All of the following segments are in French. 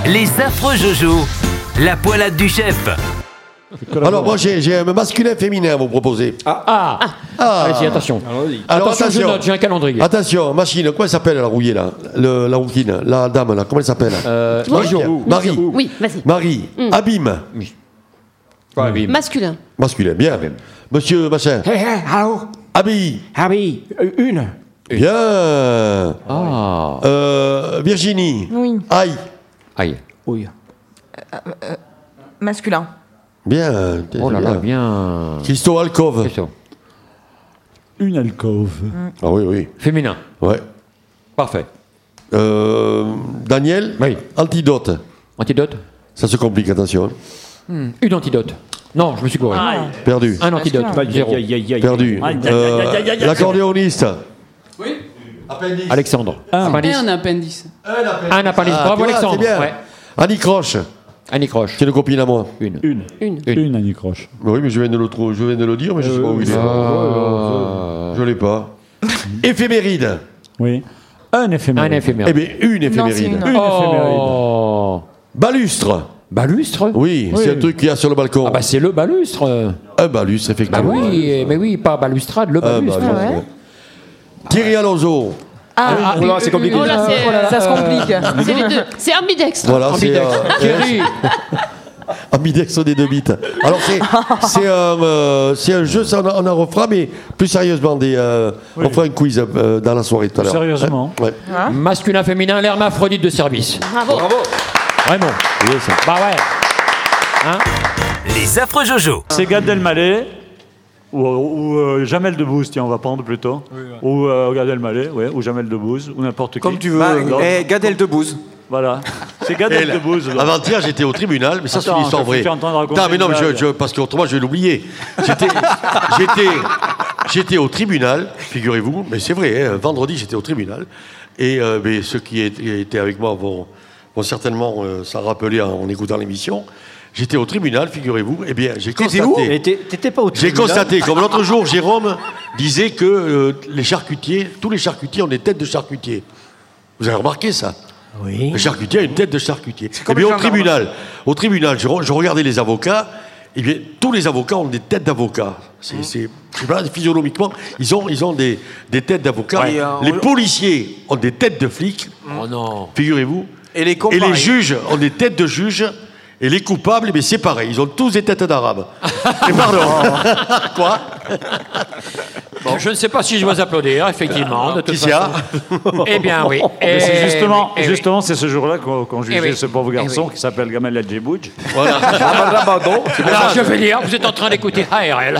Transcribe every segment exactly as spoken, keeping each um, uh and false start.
Les affreux Jojo, la poilade du chef. Alors moi j'ai, j'ai un masculin féminin à vous proposer. Ah, ah. Ah. Allez-y, attention. Alors attention, attention, je note, j'ai un calendrier. Attention, machine, comment elle s'appelle la rouillée là, Le, la rouquine, la dame là, comment elle s'appelle Euh, Marie. Marie. Marie. Oui, vas-y. Marie. Mm. Abîme. Oui. Oui. Masculin. Masculin, bien. Monsieur machin. Hé, hé, allô Abby. Abby, euh, une. Bien. Ah. Euh, Virginie. Oui. Aïe. Aïe. Oui. Masculin. Bien. Oh là là, bien. Christo Alcove. Question. Une alcôve. Ah oui, oui. Féminin. Ouais. Parfait. Euh, Daniel. Oui. Antidote. Antidote. Ça se complique, attention. Hmm. Une antidote. Non, je me suis gouré. Ah. Perdu. Un antidote. Masculin. Zéro. Aïe, aïe, aïe. Perdu. Aïe, aïe, Euh, aïe, aïe, aïe, aïe. L'accordéoniste. Oui. Appendice. Alexandre. Un. Appendice. Et un appendice. Un appendice. Ah, Bravo tu vois, Alexandre. c'est bien. Ouais. Annie Croche. Annie Croche. C'est une copine à moi. Une. Une. Une. Une. Une, Annie Croche. Oui, mais je viens de le, trou- je viens de le dire, mais je ne sais pas où il est. Euh, Je l'ai pas. Éphéméride. Oui. Un éphémère. Un éphémère. Eh bien, une Non, c'est éphéméride. une. Une éphéméride. Oh. Balustre. Balustre. Oui, Oui. c'est un truc qu'il y a sur le balcon. Ah bah c'est le balustre. Un balustre, Bah effectivement. oui, mais oui, pas balustrade, le Un balustre. balustre. Ah ouais. Thierry Alonso. Ah, Ah, Oh là, c'est compliqué. Oh là, c'est, oh là là, ça se complique. c'est les deux. C'est ambidextre. Voilà, c'est Ambidextre. euh, Thierry. ambidextre des deux bites. Alors c'est c'est un euh, c'est un jeu, ça on, en- on en refera, mais plus sérieusement, des, euh, on fera un quiz euh, dans la soirée tout à l'heure. Sérieusement. Ouais. Masculin, féminin, l'hermaphrodite de service. Bravo. Vraiment. Oui, ça. Bah ouais. Hein? Les affreux Jojo. C'est Gad Elmaleh ou, ou euh, Jamel Debbouze, tiens, on va prendre plutôt. Ou euh, Gad Elmaleh, ouais, ou Jamel Debbouze, ou n'importe qui. Comme tu veux. Bah, Eh, Gad Eldebouze. Voilà. C'est Gad Et là, Debbouze. Avant-hier, j'étais au tribunal, mais ça, c'est Attends, une histoire je vais vraie. te faire entendre raconter Non, mais non, une mais je, blague. je- parce qu'autrement, je vais l'oublier. J'étais, j'étais, j'étais au tribunal, figurez-vous, mais c'est vrai, hein, vendredi, j'étais au tribunal, et euh, mais ceux qui étaient étaient avec moi vont, vont certainement euh, s'en rappeler en, en écoutant l'émission. J'étais au tribunal, figurez-vous, et bien, j'ai T'étais où constaté... Et t'é- T'étais pas au J'ai tribunal. constaté, comme l'autre jour, Jérôme disait que euh, les charcutiers, tous les charcutiers ont des têtes de charcutiers. Vous avez remarqué ça? Oui. Le charcutier a une tête de charcutier. Eh comme bien, le au gendarme. tribunal, au tribunal, je, re- je regardais les avocats. Eh bien, tous les avocats ont des têtes d'avocats. C'est, c'est, je sais pas, physiologiquement, ils ont, ils ont des, des têtes d'avocats. Ouais, euh, les on- policiers ont des têtes de flics, Oh non. figurez-vous. Et les cons, Et les pareil. juges ont des têtes de juges. Et les coupables, eh bien, c'est pareil. Ils ont tous des têtes d'arabes. Et pardon. Quoi? Je ne sais pas si je dois applaudir, effectivement. De toute Qui c'est, façon. Eh bien, oui. Et c'est Eh justement, oui, eh oui. justement, c'est ce jour-là qu'on qu'on jugeait Eh oui. ce pauvre Eh garçon oui. qui s'appelle Gamal Adjebouj. Voilà. Alors, je vais dire, vous êtes en train d'écouter A R L.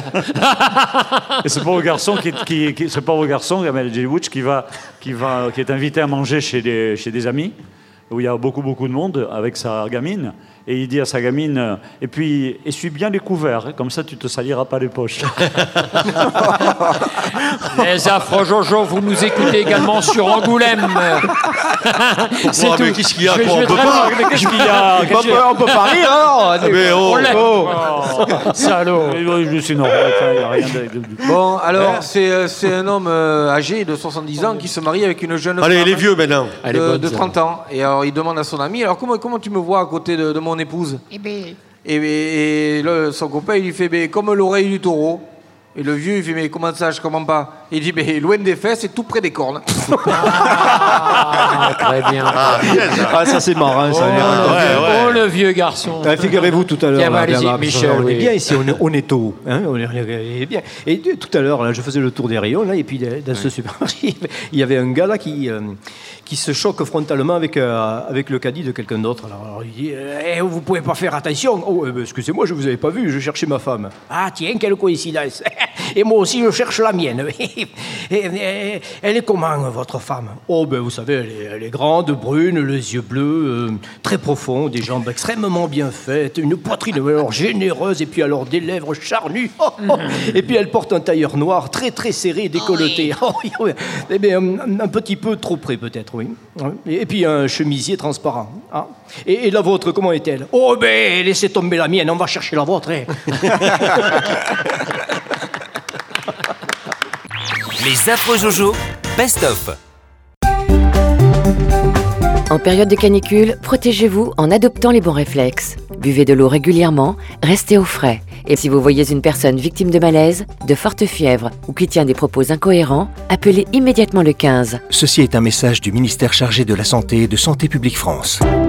Et ce pauvre garçon, qui, qui, qui- ce pauvre garçon, Gamal Adjebouj, qui va, qui va, qui est invité à manger chez des, chez des amis où il y a beaucoup, beaucoup de monde avec sa gamine. Et il dit à sa gamine, euh, et puis essuie bien les couverts, hein, comme ça tu te saliras pas les poches. Les affreux Jojo, vous nous écoutez également sur Angoulême. C'est Oh, mais tout. qu'est-ce qu'il y a, Je vais- quoi, je on vais peut très pas loin. Qu'est-ce qu'il y a On peut, on peut pas rire alors. Mais oh, On l'aime. Oh. Salaud. Je suis normal, il n'y a rien de... de- Bon, alors, c'est euh, c'est un homme euh, âgé de soixante-dix ans qui se marie avec une jeune Allez, femme les vieux maintenant. Elle est de, bonne, de ça. trente ans. Et alors, il demande à son ami, alors comment, comment tu me vois à côté de, de mon épouse? Eh ben, Et, et le- son copain, il lui fait, mais comme l'oreille du taureau. Et le vieux, il fait, mais comment ça, je comprends pas? Il dit, mais loin des fesses et tout près des cornes. Ah, très bien. Ah, ça c'est marrant. Ça, Oh, ouais, le, ouais. oh, le vieux garçon. Ah, figurez-vous tout à l'heure, Tiens, bah, là, allez-y, Bernard, Michel, on est oui. bien ici, on est, on est tôt, hein, on est, on est bien. Et de- tout à l'heure, là, je faisais le tour des rayons, là, et puis de- dans ce supermarché, il y avait un gars là qui, euh, qui se choque frontalement avec, euh, avec le caddie de quelqu'un d'autre. Alors, alors, il dit, eh, vous pouvez pas faire attention. Oh, eh ben, excusez-moi, je vous avais pas vu, je cherchais ma femme. Ah tiens, quelle coïncidence. Et moi aussi, je cherche la mienne. Et- et- elle est comment, votre femme? Oh, ben vous savez, elle est, elle est grande, brune, les yeux bleus, euh, très profonds, des jambes extrêmement bien faites, une poitrine alors généreuse, et puis alors des lèvres charnues. Oh, oh. Et puis elle porte un tailleur noir très très serré, décolleté. Oh, oui, oui. Eh bien, un, un petit peu trop près peut-être, oui. Et, et puis un chemisier transparent. Ah. Et, et la vôtre, comment est-elle? Oh, ben laissez tomber la mienne, on va chercher la vôtre. Hein. Les affreux Jojo, best of. En période de canicule, protégez-vous en adoptant les bons réflexes. Buvez de l'eau régulièrement, restez au frais. Et si vous voyez une personne victime de malaise, de forte fièvre ou qui tient des propos incohérents, appelez immédiatement le quinze. Ceci est un message du ministère chargé de la Santé et de Santé publique France.